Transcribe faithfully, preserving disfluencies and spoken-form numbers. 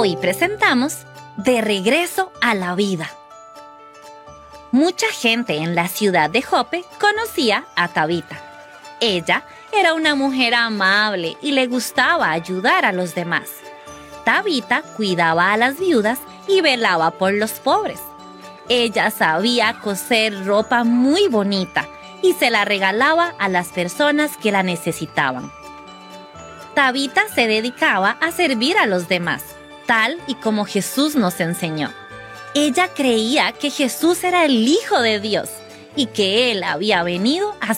Hoy presentamos De regreso a la vida. Mucha gente en la ciudad de Jope conocía a Tabita. Ella era una mujer amable y le gustaba ayudar a los demás. Tabita cuidaba a las viudas y velaba por los pobres. Ella sabía coser ropa muy bonita y se la regalaba a las personas que la necesitaban. Tabita se dedicaba a servir a los demás, tal y como Jesús nos enseñó. Ella creía que Jesús era el Hijo de Dios y que Él había venido a